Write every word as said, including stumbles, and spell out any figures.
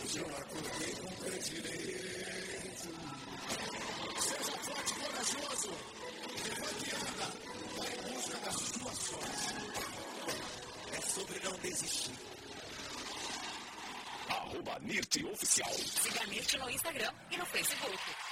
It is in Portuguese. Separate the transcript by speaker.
Speaker 1: Hoje eu acordei com o pé direito. Seja forte e corajoso. Levante e anda. Vá em busca da sua sorte. É sobre não desistir.
Speaker 2: Arroba Mirti Oficial.
Speaker 3: Siga a Mirti no Instagram e no Facebook.